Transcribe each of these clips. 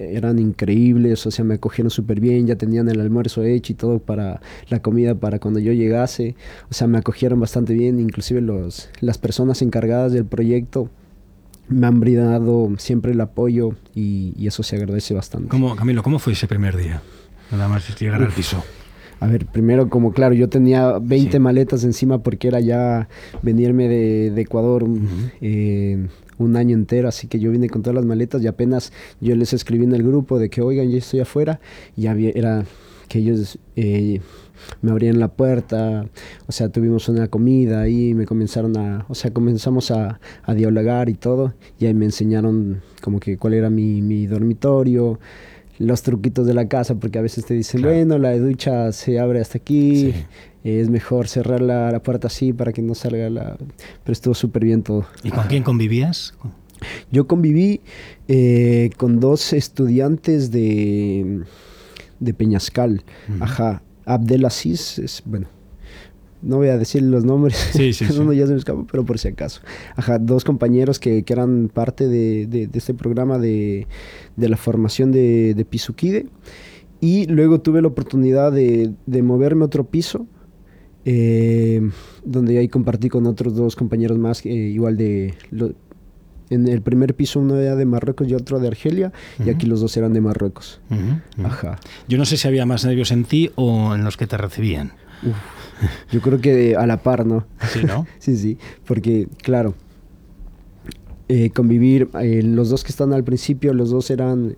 eran increíbles, o sea, me acogieron súper bien, ya tenían el almuerzo hecho y todo para la comida para cuando yo llegase, o sea, me acogieron bastante bien, inclusive las personas encargadas del proyecto me han brindado siempre el apoyo y eso se agradece bastante. Camilo, ¿cómo fue ese primer día? Nada más llegar al piso. A ver, primero, como claro, yo tenía 20 maletas encima porque era ya venirme de Ecuador un año entero, así que yo vine con todas las maletas y apenas yo les escribí en el grupo de que, oigan, ya estoy afuera, y era que ellos me abrían la puerta, o sea, tuvimos una comida y me comenzamos a dialogar y todo, y ahí me enseñaron como que cuál era mi dormitorio, los truquitos de la casa, porque a veces te dicen, bueno, la ducha se abre hasta aquí, es mejor cerrar la puerta así para que no salga Pero estuvo súper bien todo. ¿Y con quién convivías? Yo conviví con 2 estudiantes de Peñascal. Abdelaziz, bueno, no voy a decir los nombres, uno ya se me escapó, pero por si acaso. 2 compañeros que eran parte de este programa de la formación de Pisuquide, y luego tuve la oportunidad de moverme a otro piso, donde ahí compartí con otros 2 compañeros más, igual en el primer piso uno era de Marruecos y otro de Argelia, y aquí los 2 eran de Marruecos. Yo no sé si había más nervios en ti o en los que te recibían. Yo creo que a la par, ¿no? Sí, ¿no? Sí, porque, claro, convivir, los 2 que están al principio, los 2 eran,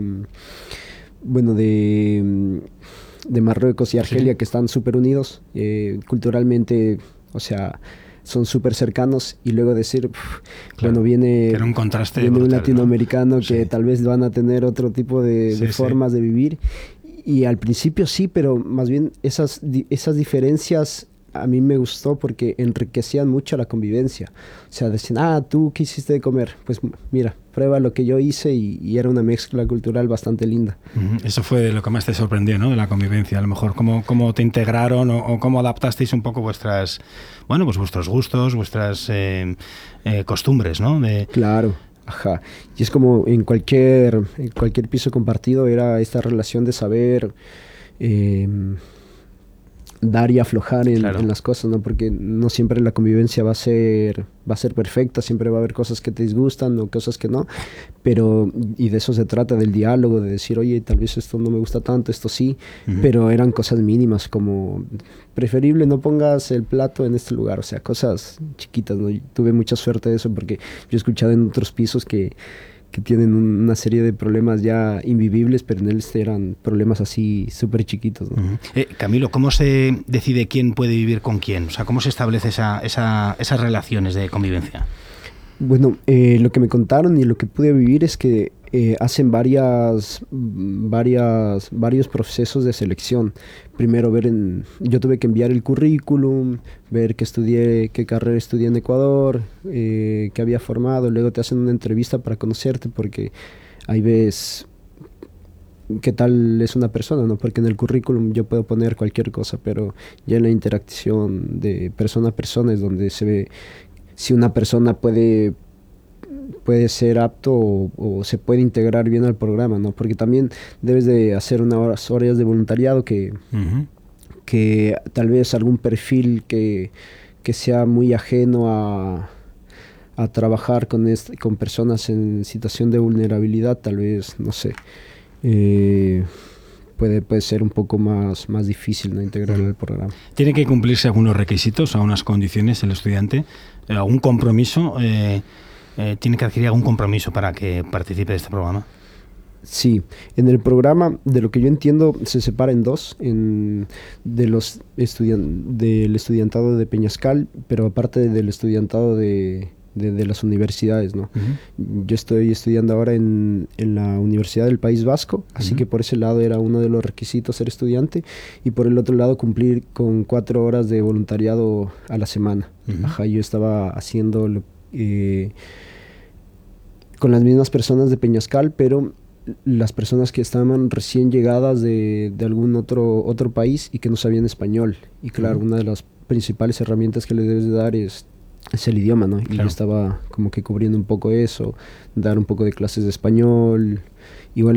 de Marruecos y Argelia, que están súper unidos, culturalmente, o sea, son súper cercanos, y luego decir, viene, era un contraste viene brutal, un latinoamericano, ¿no? Que sí. tal vez van a tener otro tipo de formas de vivir. Y al principio sí, pero más bien esas diferencias a mí me gustó porque enriquecían mucho la convivencia. O sea, decían, ¿tú qué hiciste de comer? Pues mira, prueba lo que yo hice, y era una mezcla cultural bastante linda. Eso fue de lo que más te sorprendió, ¿no? De la convivencia, a lo mejor cómo te integraron o cómo adaptasteis un poco vuestros gustos, vuestras costumbres, ¿no? Claro. Y es como en cualquier piso compartido, era esta relación de saber dar y aflojar en las cosas, ¿no? Porque no siempre la convivencia va a ser perfecta, siempre va a haber cosas que te disgustan o cosas que no, y de eso se trata, del diálogo, de decir, oye, tal vez esto no me gusta tanto, esto sí, pero eran cosas mínimas, como preferible no pongas el plato en este lugar, o sea, cosas chiquitas, ¿no? Yo tuve mucha suerte de eso, porque yo he escuchado en otros pisos que tienen una serie de problemas ya invivibles, pero en él eran problemas así súper chiquitos, ¿no? Camilo, ¿cómo se decide quién puede vivir con quién? O sea, ¿cómo se establece esas relaciones de convivencia? Bueno, lo que me contaron y lo que pude vivir es que hacen varios procesos de selección. Primero yo tuve que enviar el currículum, ver qué carrera estudié en Ecuador, qué había formado. Luego te hacen una entrevista para conocerte, porque ahí ves qué tal es una persona, ¿no? Porque en el currículum yo puedo poner cualquier cosa, pero ya en la interacción de persona a persona es donde se ve si una persona puede ser apto o se puede integrar bien al programa, ¿no? Porque también debes de hacer unas horas de voluntariado que tal vez algún perfil que sea muy ajeno a trabajar con personas en situación de vulnerabilidad, tal vez, no sé, puede ser un poco más difícil, ¿no? Integrar el programa. ¿Tiene que cumplirse algunos requisitos, algunas condiciones el estudiante? ¿Algún compromiso? ¿Tiene que adquirir algún compromiso para que participe de este programa? Sí, en el programa, de lo que yo entiendo, se separa en 2, del estudiantado de Peñascal, pero aparte del estudiantado de las universidades, ¿no? Yo estoy estudiando ahora en la Universidad del País Vasco, así que por ese lado era uno de los requisitos ser estudiante, y por el otro lado cumplir con 4 horas de voluntariado a la semana. Yo estaba haciendo con las mismas personas de Peñascal, pero las personas que estaban recién llegadas de algún otro país y que no sabían español. Y claro, una de las principales herramientas que les debes de dar es el idioma, ¿no? Y yo estaba como que cubriendo un poco eso, dar un poco de clases de español, igual